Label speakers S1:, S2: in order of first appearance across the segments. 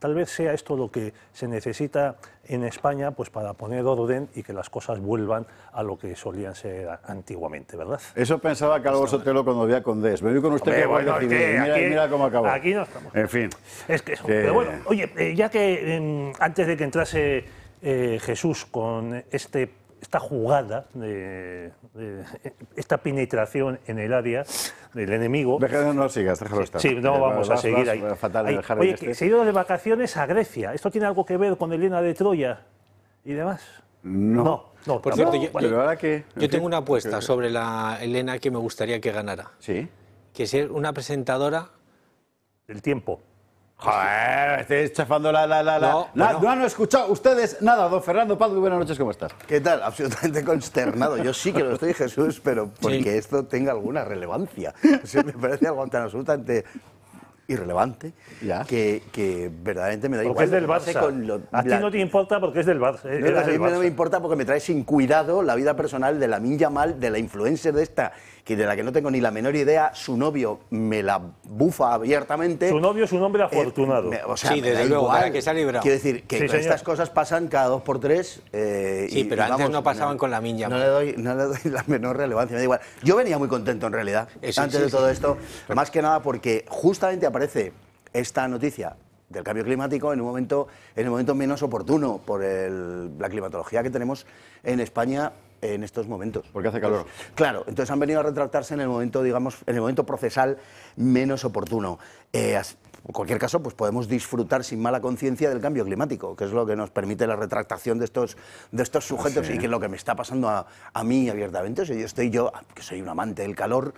S1: tal vez sea esto lo que se necesita en España pues para poner orden y que las cosas vuelvan a lo que solían ser antiguamente, ¿verdad?
S2: Eso pensaba Calvo Sotelo cuando veía Condés. Me voy con usted que
S1: bueno,
S2: Guardia Civil. Mira cómo acabó.
S1: Aquí no estamos.
S2: En fin.
S1: Es que eso. Pero bueno, oye, ya que antes de que entrase Jesús con esta jugada, esta penetración en el área del enemigo...
S2: No sigas, déjalo estar.
S1: Sí, no vamos a seguir ahí.
S2: Fatal en el jardín
S1: oye, que se ha ido de vacaciones a Grecia. ¿Esto tiene algo que ver con Helena de Troya y demás?
S2: No.
S1: No,
S3: por cierto,
S2: pero ahora que...
S3: Yo tengo una apuesta sobre la Helena que me gustaría que ganara.
S2: ¿Sí?
S3: Que ser una presentadora...
S1: del tiempo.
S2: Joder, estáis chafando la...
S3: No
S2: han escuchado ustedes nada. Don Fernando Paz, muy buenas noches, ¿cómo estás?
S4: ¿Qué tal? Absolutamente consternado. Yo sí que lo estoy, Jesús, pero porque esto tenga alguna relevancia. O sea, me parece algo tan absolutamente irrelevante que verdaderamente me da igual.
S1: Porque es del Barça. A ti no te importa porque es del Barça.
S4: A mí no me importa porque me trae sin cuidado la vida personal de Lamine Yamal, de la influencer de esta, de la que no tengo ni la menor idea. Su novio me la bufa abiertamente.
S1: Su novio es un hombre afortunado.
S4: O sea,
S3: sí, desde luego, para que se ha librado.
S4: Quiero decir que estas cosas pasan cada 2 por 3.
S3: Sí, pero antes no pasaban con Lamine Yamal.
S4: No le doy la menor relevancia, me da igual. Yo venía muy contento en realidad, antes de todo esto, más que nada porque justamente aparece esta noticia del cambio climático en el momento menos oportuno por la climatología que tenemos en España en estos momentos.
S2: Porque hace calor.
S4: Claro, entonces han venido a retractarse en el momento, digamos, en el momento procesal menos oportuno. En cualquier caso, pues podemos disfrutar sin mala conciencia del cambio climático, que es lo que nos permite la retractación de estos sujetos y que es lo que me está pasando a mí abiertamente. O sea, yo, que soy un amante del calor,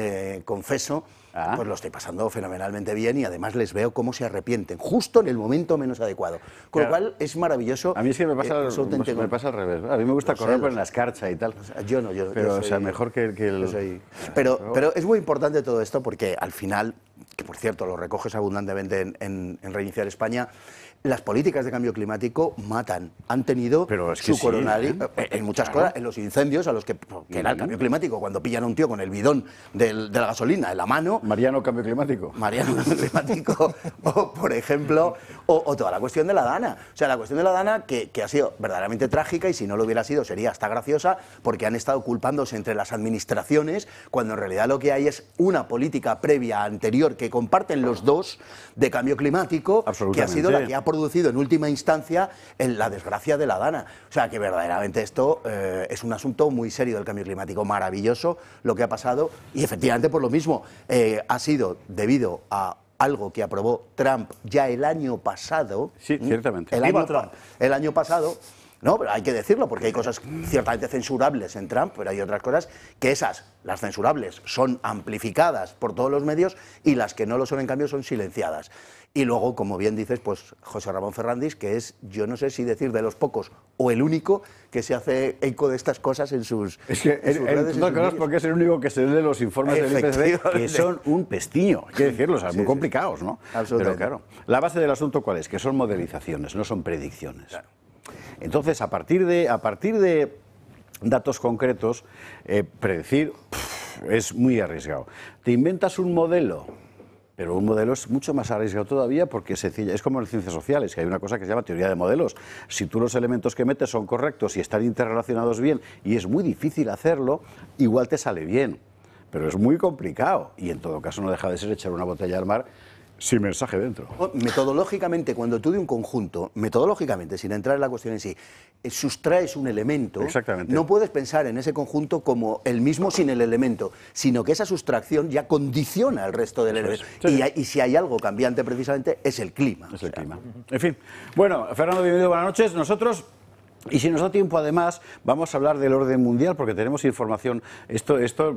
S4: confeso, pues lo estoy pasando fenomenalmente bien y además les veo cómo se arrepienten, justo en el momento menos adecuado. Con lo cual es maravilloso.
S2: A mí es que me pasa al revés. A mí me gusta correr por la escarcha y tal.
S4: O sea, yo no.
S2: Pero,
S4: o sea,
S2: mejor que el...
S4: Pero es muy importante todo esto porque al final, que por cierto lo recoges abundantemente en Reiniciar España, las políticas de cambio climático matan. Han tenido su coronario en muchas cosas, en los incendios, a los que era el cambio climático, cuando pillan a un tío con el bidón de la gasolina en la mano.
S2: Mariano Cambio Climático.
S4: Mariano Cambio Climático, o por ejemplo, o toda la cuestión de la Dana. O sea, la cuestión de la Dana que ha sido verdaderamente trágica y si no lo hubiera sido sería hasta graciosa porque han estado culpándose entre las administraciones cuando en realidad lo que hay es una política previa, anterior, que comparten los dos de cambio climático, que ha sido la que ha producido en última instancia la desgracia de la Dana. O sea, que verdaderamente esto es un asunto muy serio del cambio climático, maravilloso lo que ha pasado y efectivamente por lo mismo ha sido debido a algo que aprobó Trump ya el año pasado.
S2: Sí, ciertamente.
S4: El año pasado. No, pero hay que decirlo, porque hay cosas ciertamente censurables en Trump, pero hay otras cosas que las censurables, son amplificadas por todos los medios y las que no lo son, en cambio, son silenciadas. Y luego, como bien dices, pues José Ramón Ferrandis, que es, yo no sé si decir de los pocos o el único que se hace eco de estas cosas en sus redes.
S2: Porque es el único que se lee los informes del IPCC, que son un pestiño, hay que decirlo, o sea, muy complicados, ¿no?
S4: Absolutamente.
S2: Pero claro, la base del asunto, ¿cuál es? Que son modelizaciones, no son predicciones. Claro. Entonces, a partir de datos concretos, predecir es muy arriesgado. Te inventas un modelo, pero un modelo es mucho más arriesgado todavía porque es como en ciencias sociales, que hay una cosa que se llama teoría de modelos. Si tú los elementos que metes son correctos y están interrelacionados bien, y es muy difícil hacerlo, igual te sale bien, pero es muy complicado. Y en todo caso no deja de ser echar una botella al mar sin mensaje dentro.
S4: Metodológicamente, cuando tú de un conjunto, metodológicamente, sin entrar en la cuestión en sí, sustraes un elemento, no puedes pensar en ese conjunto como el mismo sin el elemento, sino que esa sustracción ya condiciona el resto del elemento. Y si hay algo cambiante precisamente, es el clima.
S2: Es el clima. En fin. Bueno, Fernando, bienvenido, buenas noches. Nosotros... Y si nos da tiempo, además, vamos a hablar del orden mundial, porque tenemos información. Esto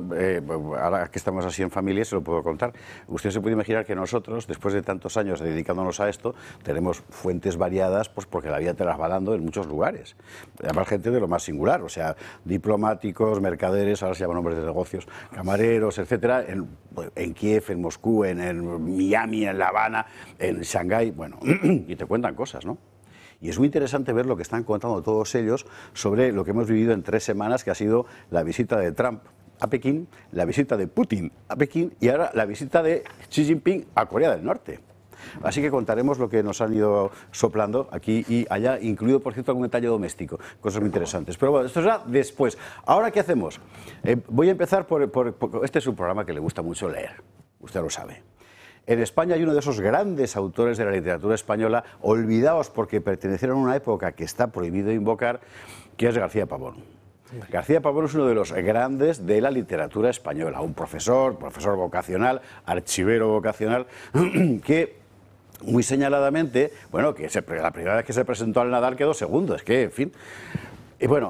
S2: ahora que estamos así en familia, se lo puedo contar. Usted se puede imaginar que nosotros, después de tantos años dedicándonos a esto, tenemos fuentes variadas, pues porque la vida te las va dando en muchos lugares. Además, gente de lo más singular, o sea, diplomáticos, mercaderes, ahora se llaman hombres de negocios, camareros, etcétera, en Kiev, en Moscú, en Miami, en La Habana, en Shanghái, bueno, y te cuentan cosas, ¿no? Y es muy interesante ver lo que están contando todos ellos sobre lo que hemos vivido en 3 semanas, que ha sido la visita de Trump a Pekín, la visita de Putin a Pekín y ahora la visita de Xi Jinping a Corea del Norte. Así que contaremos lo que nos han ido soplando aquí y allá, incluido, por cierto, algún detalle doméstico, cosas muy interesantes. Pero bueno, esto será después. Ahora, ¿qué hacemos? Voy a empezar por este es un programa que le gusta mucho leer, usted lo sabe. En España hay uno de esos grandes autores de la literatura española, olvidados porque pertenecieron a una época que está prohibido invocar, que es García Pavón. García Pavón es uno de los grandes de la literatura española, un profesor vocacional, archivero vocacional, que muy señaladamente, bueno, que la primera vez que se presentó al Nadal quedó segundo, es que, en fin. Y bueno,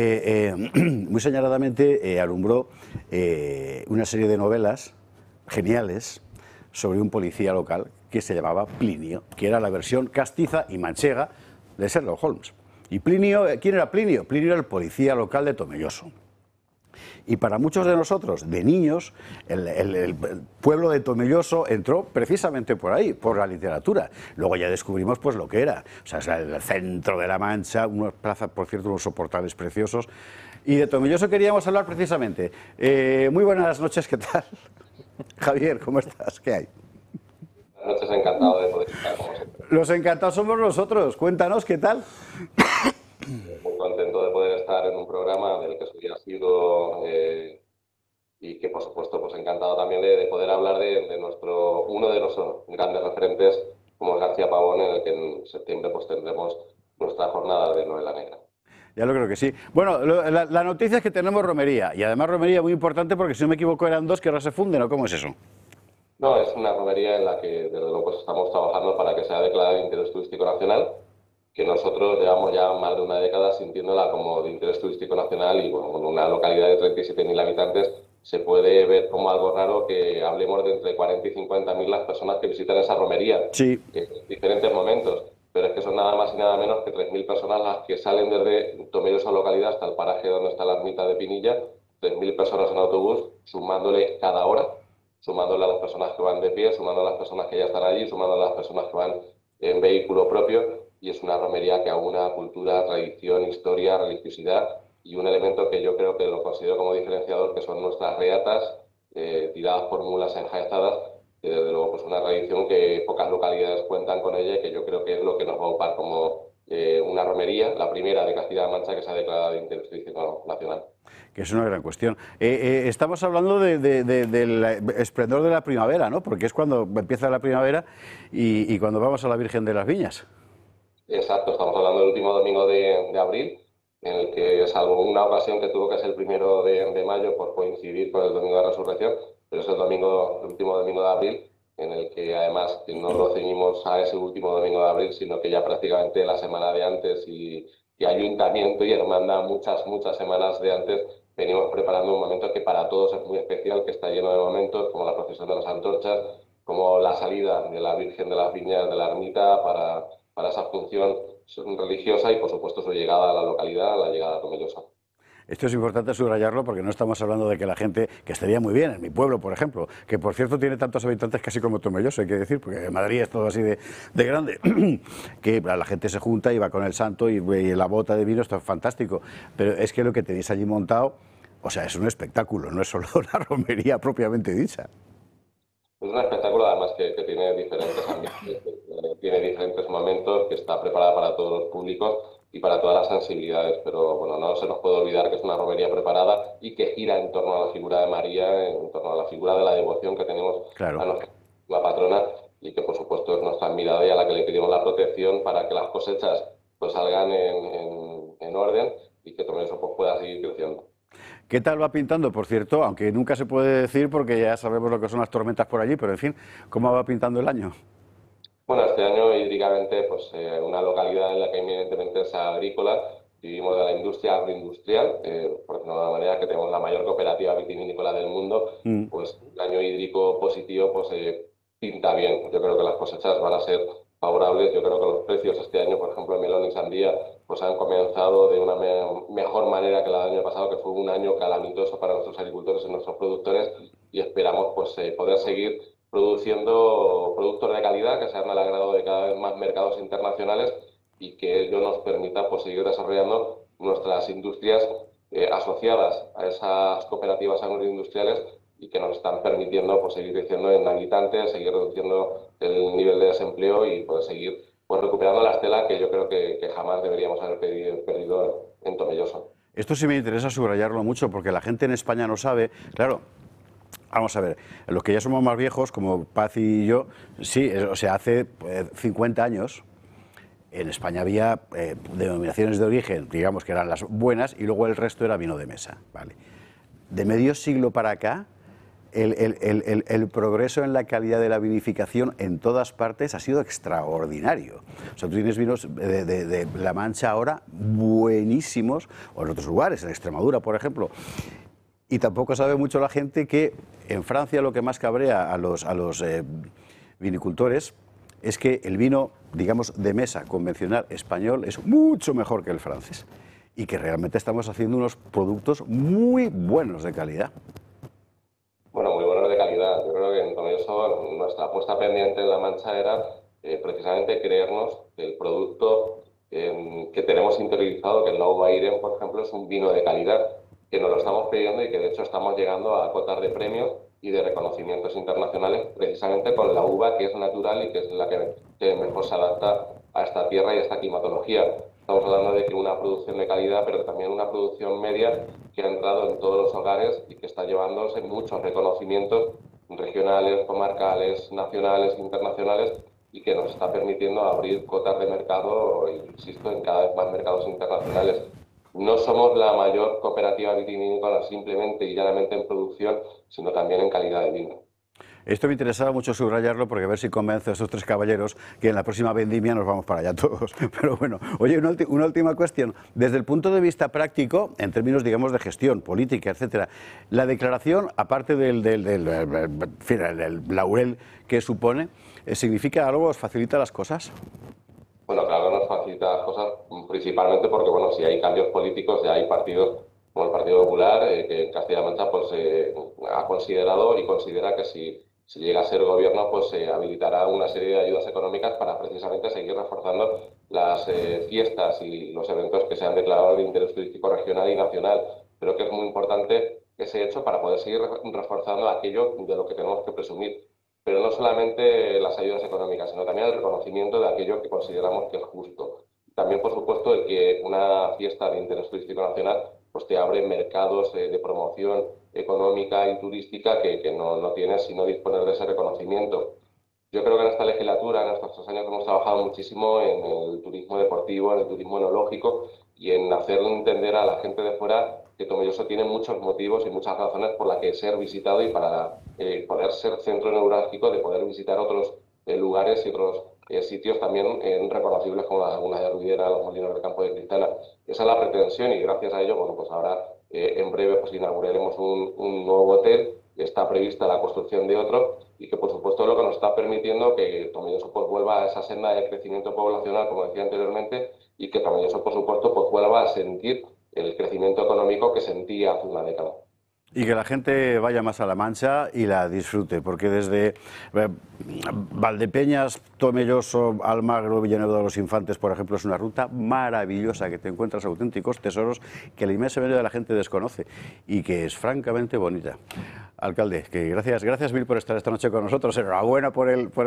S2: muy señaladamente alumbró una serie de novelas geniales sobre un policía local que se llamaba Plinio, que era la versión castiza y manchega de Sherlock Holmes. ¿Y Plinio, quién era Plinio? Plinio era el policía local de Tomelloso. Y para muchos de nosotros, de niños, el pueblo de Tomelloso entró precisamente por ahí, por la literatura. Luego ya descubrimos pues lo que era. O sea, es el centro de la Mancha, unas plazas, por cierto, unos soportales preciosos. Y de Tomelloso queríamos hablar precisamente. Muy buenas noches, ¿qué tal? Javier, ¿cómo estás? ¿Qué hay?
S5: Buenas noches, encantado de poder estar con vosotros.
S2: Los encantados somos nosotros. Cuéntanos, ¿qué tal?
S5: Muy contento de poder estar en un programa del que soy asiduo y que, por supuesto, pues encantado también de poder hablar de uno de los grandes referentes, como es García Pavón, en el que en septiembre pues tendremos nuestra jornada de novela negra.
S2: Ya lo creo que sí. Bueno, la noticia es que tenemos romería, y además romería muy importante porque, si no me equivoco, eran dos que ahora se funden, ¿o cómo es eso?
S5: No, es una romería en la que, desde luego, pues estamos trabajando para que sea declarada de interés turístico nacional, que nosotros llevamos ya más de una década sintiéndola como de interés turístico nacional, y bueno, en una localidad de 37.000 habitantes se puede ver como algo raro que hablemos de entre 40 y 50.000 las personas que visitan esa romería,
S2: sí,
S5: en diferentes momentos. Pero es que son nada más y nada menos que 3.000 personas las que salen desde Tomelloso localidad hasta el paraje donde está la ermita de Pinilla, 3.000 personas en autobús, sumándole cada hora, sumándole a las personas que van de pie, sumando a las personas que ya están allí, sumando a las personas que van en vehículo propio, y es una romería que aúna cultura, tradición, historia, religiosidad, y un elemento que yo creo que lo considero como diferenciador, que son nuestras reatas, tiradas por mulas enjaezadas, que desde luego pues una tradición que pocas localidades cuentan con ella, y que yo creo que es lo que nos va a ocupar como una romería, la primera de Castilla-La Mancha que se ha declarado de interés turístico nacional.
S2: Que es una gran cuestión. Estamos hablando del esplendor de la primavera, ¿no? Porque es cuando empieza la primavera y cuando vamos a la Virgen de las Viñas.
S5: Exacto, estamos hablando del último domingo de abril, en el que, salvo una ocasión que tuvo que ser el 1 de mayo por coincidir con el domingo de Resurrección, pero es el último domingo de abril, en el que además no lo ceñimos a ese último domingo de abril, sino que ya prácticamente la semana de antes y ayuntamiento y hermandad muchas semanas de antes venimos preparando un momento que para todos es muy especial, que está lleno de momentos, como la procesión de las antorchas, como la salida de la Virgen de las Viñas de la ermita para esa función religiosa y, por supuesto, su llegada a la localidad, la llegada a Tomelloso.
S2: Esto es importante subrayarlo porque no estamos hablando de que la gente, que estaría muy bien, en mi pueblo, por ejemplo, que por cierto tiene tantos habitantes casi como Tomelloso, hay que decir, porque Madrid es todo así de grande, que la gente se junta y va con el santo y la bota de vino, esto es fantástico, pero es que lo que tenéis allí montado, o sea, es un espectáculo, no es solo una romería propiamente dicha.
S5: Es un espectáculo además que tiene diferentes ambientes, tiene diferentes momentos, que está preparada para todos los públicos y para todas las sensibilidades, pero bueno, no se nos puede olvidar que es una romería preparada y que gira en torno a la figura de María, en torno a la figura de la devoción que tenemos
S2: claro.
S5: a nuestra patrona, y que por supuesto es nuestra admirada y a la que le pedimos la protección para que las cosechas pues salgan en orden y que Tomelloso pues pueda seguir creciendo.
S2: ¿Qué tal va pintando, por cierto? Aunque nunca se puede decir porque ya sabemos lo que son las tormentas por allí, pero en fin, ¿cómo va pintando el año?
S5: Bueno, este año hídricamente, pues una localidad en la que evidentemente es agrícola, vivimos de la industria agroindustrial, por decirlo de alguna manera, que tenemos la mayor cooperativa vitivinícola del mundo, pues un año hídrico positivo pues pinta bien. Yo creo que las cosechas van a ser favorables. Yo creo que los precios este año, por ejemplo, en melón y sandía, pues han comenzado de una mejor manera que el año pasado, que fue un año calamitoso para nuestros agricultores y nuestros productores, y esperamos pues poder seguir produciendo productos de calidad que sean al agrado de cada vez más mercados internacionales y que ello nos permita pues seguir desarrollando nuestras industrias asociadas a esas cooperativas agroindustriales y que nos están permitiendo pues, seguir creciendo en habitantes, seguir reduciendo el nivel de desempleo y pues, seguir pues, recuperando la estela que yo creo que jamás deberíamos haber perdido en Tomelloso.
S2: Esto sí me interesa subrayarlo mucho porque la gente en España no sabe, claro. Vamos a ver, los que ya somos más viejos, como Paz y yo, sí, o sea, hace 50 años en España había denominaciones de origen, digamos que eran las buenas, y luego el resto era vino de mesa. ¿Vale? De medio siglo para acá, el progreso en la calidad de la vinificación en todas partes ha sido extraordinario. O sea, tú tienes vinos de La Mancha ahora buenísimos, o en otros lugares, en Extremadura, por ejemplo. Y tampoco sabe mucho la gente que en Francia lo que más cabrea a los vinicultores es que el vino, digamos, de mesa convencional español es mucho mejor que el francés y que realmente estamos haciendo unos productos muy buenos de calidad.
S5: Bueno, muy buenos de calidad. Yo creo que en Tomelloso nuestra apuesta pendiente en La Mancha era precisamente creernos que el producto que tenemos interiorizado, que el Low Bayern, por ejemplo, es un vino de calidad, que nos lo estamos pidiendo y que de hecho estamos llegando a cotas de premios y de reconocimientos internacionales precisamente con la uva que es natural y que es la que mejor se adapta a esta tierra y a esta climatología. Estamos hablando de que una producción de calidad, pero también una producción media que ha entrado en todos los hogares y que está llevándose muchos reconocimientos regionales, comarcales, nacionales, internacionales y que nos está permitiendo abrir cotas de mercado, insisto, en cada vez más mercados internacionales. No somos la mayor cooperativa vitivinícola simplemente y llanamente en producción, sino también en calidad de vino.
S2: Esto me interesaba mucho subrayarlo porque a ver si convence a esos tres caballeros que en la próxima vendimia nos vamos para allá todos. Pero bueno, oye, una última cuestión. Desde el punto de vista práctico, en términos, digamos, de gestión, política, etcétera, la declaración, aparte del laurel que supone, ¿significa algo? ¿Os facilita las cosas?
S5: Bueno, claro que nos facilita las cosas, principalmente porque, bueno, si hay cambios políticos, ya hay partidos como el Partido Popular, que en Castilla-La Mancha pues, ha considerado y considera que si llega a ser gobierno, pues habilitará una serie de ayudas económicas para precisamente seguir reforzando las fiestas y los eventos que se han declarado de interés turístico regional y nacional. Creo que es muy importante ese hecho para poder seguir reforzando aquello de lo que tenemos que presumir. Pero no solamente las ayudas económicas, sino también el reconocimiento de aquello que consideramos que es justo. También, por supuesto, el que una fiesta de interés turístico nacional pues te abre mercados de promoción económica y turística que no tienes si no disponer de ese reconocimiento. Yo creo que en esta legislatura, en estos 3 años, hemos trabajado muchísimo en el turismo deportivo, en el turismo enológico y en hacerle entender a la gente de fuera que Tomelloso tiene muchos motivos y muchas razones por las que ser visitado y para poder ser centro neurálgico de poder visitar otros lugares y otros sitios también reconocibles como las lagunas de Ruidera, los molinos del Campo de Cristana. Esa es la pretensión y gracias a ello, bueno, pues ahora en breve pues inauguraremos un nuevo hotel, está prevista la construcción de otro y que por supuesto es lo que nos está permitiendo que Tomelloso pues vuelva a esa senda de crecimiento poblacional, como decía anteriormente, y que Tomelloso por supuesto pues vuelva a sentir el crecimiento económico que sentía hace una década.
S2: Y que la gente vaya más a La Mancha y la disfrute, porque desde Valdepeñas, Tomelloso, Almagro, Villanueva de los Infantes, por ejemplo, es una ruta maravillosa que te encuentras auténticos tesoros que la inmensa mayoría de la gente desconoce y que es francamente bonita. Alcalde, que gracias mil por estar esta noche con nosotros. Enhorabuena por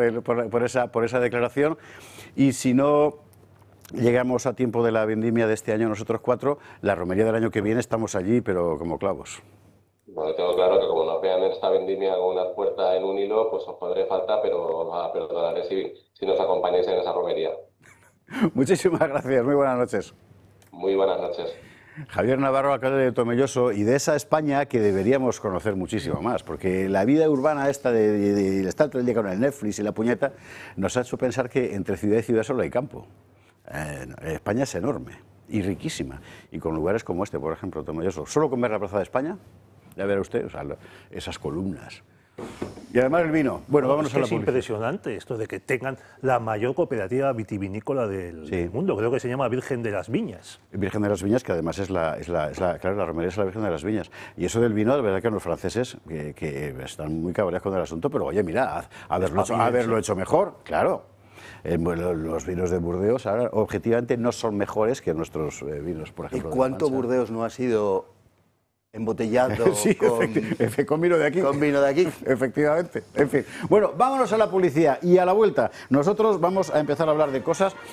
S2: esa declaración. Y si no llegamos a tiempo de la vendimia de este año nosotros 4, la romería del año que viene estamos allí, pero como clavos.
S5: Bueno, tengo claro que como nos vean en esta vendimia con una puerta en un hilo, pues os podré falta, pero os perdonaré si nos acompañáis en esa romería.
S2: Muchísimas gracias, muy buenas noches.
S5: Muy buenas noches.
S2: Javier Navarro, alcalde de Tomelloso, y de esa España que deberíamos conocer muchísimo más, porque la vida urbana esta de estar todo el día con el Netflix y la puñeta nos ha hecho pensar que entre ciudad y ciudad solo hay campo. España es enorme y riquísima, y con lugares como este, por ejemplo, Tomelloso. Solo con ver la Plaza de España, ya verá usted, o sea, esas columnas. Y además el vino. Bueno, vámonos a la publicidad.
S1: Es impresionante esto de que tengan la mayor cooperativa vitivinícola del mundo. Creo que se llama Virgen de las Viñas.
S2: Virgen de las Viñas, que además claro, la romería es la Virgen de las Viñas. Y eso del vino, de verdad que los franceses, que están muy cabreados con el asunto, pero oye, mira, haberlo hecho mejor, claro. Los vinos de Burdeos ahora, objetivamente no son mejores que nuestros vinos, por ejemplo.
S4: ¿Y cuánto Burdeos no ha sido embotellado
S2: Sí, con vino de aquí.
S4: Con vino de aquí.
S2: Efectivamente. En fin. Bueno, vámonos a la publicidad y a la vuelta nosotros vamos a empezar a hablar de cosas